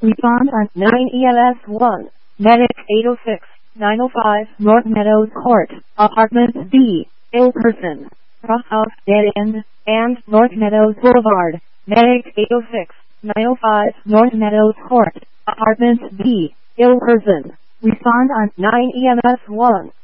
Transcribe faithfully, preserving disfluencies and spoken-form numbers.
Respond on nine E M S one. Medic eight oh six, nine oh five North Meadows Court, Apartment B, ill person, cross-house dead end, and North Meadows Boulevard. Medic eight oh six, nine oh five North Meadows Court, Apartment B, ill person. Respond on nine E M S one.